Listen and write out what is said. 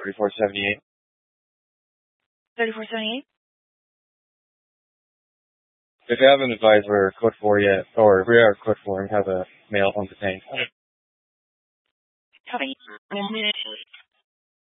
3478. 3478? If you haven't advised we're code 4 yet, or if we are code 4 and have a male on the tank. Copy.